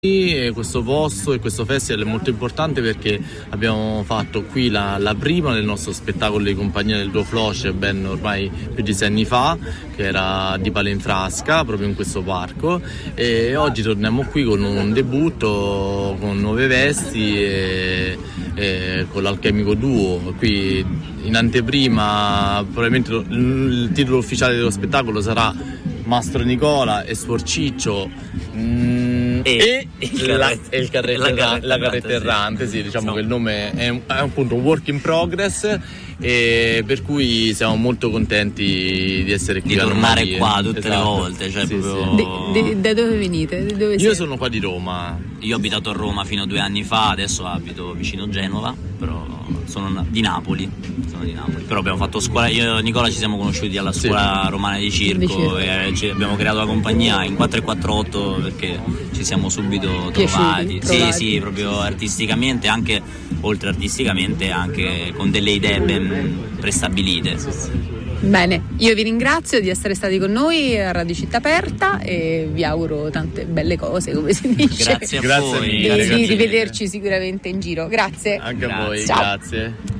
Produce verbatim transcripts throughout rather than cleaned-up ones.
E questo posto e questo festival è molto importante perché abbiamo fatto qui la, la prima del nostro spettacolo di compagnia del Duo Floce ben ormai più di sei anni fa, che era di Palinfrasca, proprio in questo parco, e oggi torniamo qui con un debutto, con nuove vesti e, e con l'Alchemico Duo. Qui in anteprima probabilmente lo, il titolo ufficiale dello spettacolo sarà Mastro Nicola e Suor Ciccio mm, e, e il la, il carretto, la, la, la carretta errante, sì, diciamo no. Che il nome è, è appunto un work in progress, e per cui siamo molto contenti di essere qui, di tornare qua tutte esatto. le volte, cioè sì, proprio... sì. De, de, da dove venite? Da dove Io siete? sono qua di Roma. Io ho abitato a Roma fino a due anni fa, adesso abito vicino Genova, però sono di Napoli, sono di Napoli. Però abbiamo fatto scuola, io e Nicola ci siamo conosciuti alla scuola sì. romana di circo, circo. E ci abbiamo creato la compagnia in quattro e quattro otto perché ci siamo subito trovati. trovati. Sì, sì, proprio artisticamente, anche oltre artisticamente, anche con delle idee ben prestabilite. Sì, sì. Bene, io vi ringrazio di essere stati con noi a Radio Città Aperta e vi auguro tante belle cose, come si dice. Grazie a grazie voi. Di, grazie di rivederci sicuramente in giro. Grazie. Anche grazie. a voi, Ciao. grazie.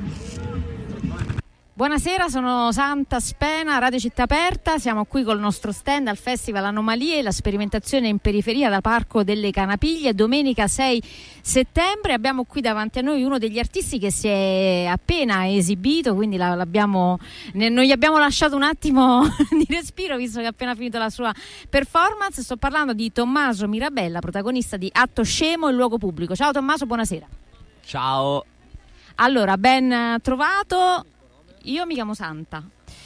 Buonasera, sono Santa Spena, Radio Città Aperta, siamo qui col nostro stand al Festival Anomalie, la sperimentazione in periferia da Parco delle Canapiglie, domenica sei settembre. Abbiamo qui davanti a noi uno degli artisti che si è appena esibito, quindi l'abbiamo, non gli abbiamo lasciato un attimo di respiro visto che ha appena finito la sua performance. Sto parlando di Tommaso Mirabella, protagonista di Atto Scemo, il luogo pubblico. Ciao Tommaso, buonasera. Ciao. Allora, ben trovato. Io mi chiamo Santa.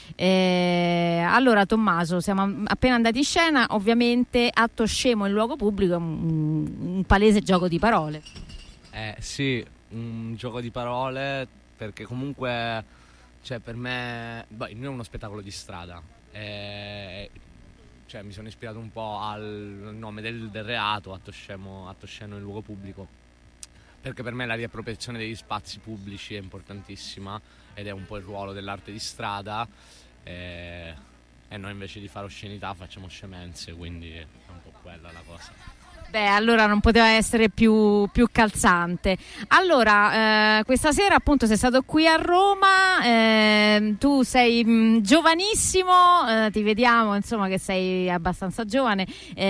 Eh, allora Tommaso, siamo appena andati in scena, ovviamente Atto Scemo in luogo pubblico è un, un palese gioco di parole. Eh sì, un gioco di parole perché comunque, cioè per me, beh, il mio è uno spettacolo di strada, eh, cioè mi sono ispirato un po' al nome del, del reato, Atto Scemo, Atto Scemo in luogo pubblico, perché per me la riappropriazione degli spazi pubblici è importantissima ed è un po' il ruolo dell'arte di strada, e, e noi invece di fare oscenità facciamo scemenze, quindi è un po' quella la cosa. Beh, allora non poteva essere più, più calzante. Allora, eh, questa sera appunto sei stato qui a Roma, eh, tu sei mh, giovanissimo, eh, ti vediamo insomma che sei abbastanza giovane.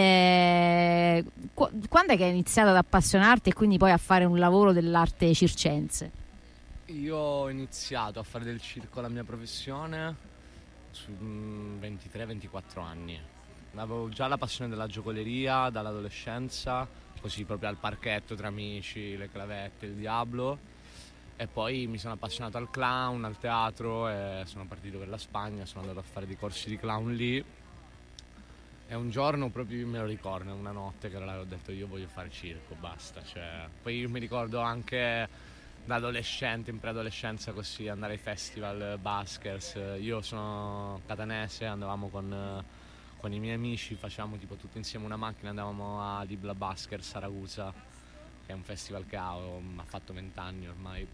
Eh, qu- quando è che hai iniziato ad appassionarti e quindi poi a fare un lavoro dell'arte circense? Io ho iniziato a fare del circo la mia professione su ventitré ventiquattro anni. Avevo già la passione della giocoleria dall'adolescenza, così proprio al parchetto tra amici, le clavette, il diavolo, e poi mi sono appassionato al clown, al teatro, e sono partito per la Spagna, sono andato a fare dei corsi di clown lì, e un giorno proprio me lo ricordo, una notte che ho detto io voglio fare circo, basta, cioè, poi io mi ricordo anche da adolescente, in preadolescenza così, andare ai festival, Buskers, io sono catanese, andavamo con... con i miei amici, facciamo tipo tutti insieme una macchina, andavamo a Dibla Buskers a Ragusa, che è un festival che ha, ha fatto vent'anni ormai,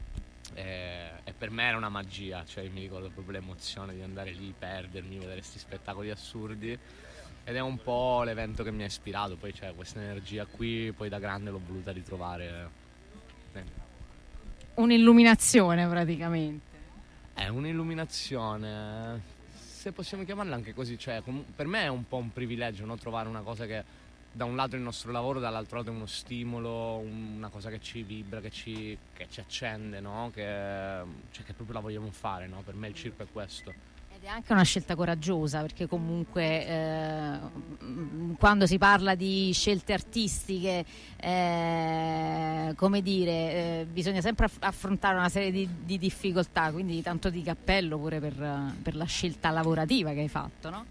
e, e per me era una magia, cioè mi ricordo proprio l'emozione di andare lì, perdermi, vedere questi spettacoli assurdi, ed è un po' l'evento che mi ha ispirato, poi c'è questa energia qui, poi da grande l'ho voluta ritrovare. Un'illuminazione praticamente. È un'illuminazione, se possiamo chiamarla anche così, cioè per me è un po' un privilegio, no? Trovare una cosa che da un lato è il nostro lavoro, dall'altro lato è uno stimolo, una cosa che ci vibra, che ci, che ci accende, no? Che, cioè, che proprio la vogliamo fare, no? Per me il circo è questo. Ed è anche una scelta coraggiosa, perché comunque eh, quando si parla di scelte artistiche, eh, come dire, eh, bisogna sempre affrontare una serie di, di difficoltà, quindi tanto di cappello pure per, per la scelta lavorativa che hai fatto, no?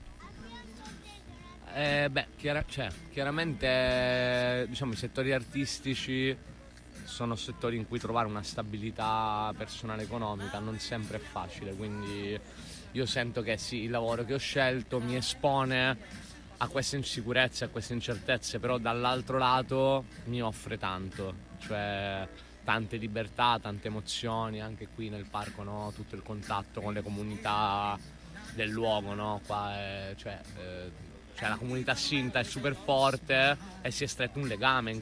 Eh, beh, chiara, cioè, chiaramente diciamo i settori artistici sono settori in cui trovare una stabilità personale economica non sempre è facile, quindi io sento che sì, il lavoro che ho scelto mi espone a queste insicurezze, a queste incertezze, però dall'altro lato mi offre tanto, cioè tante libertà, tante emozioni, anche qui nel parco, no? Tutto il contatto con le comunità del luogo, no? Qua è, cioè, eh, cioè la comunità Sinta è super forte e si è stretto un legame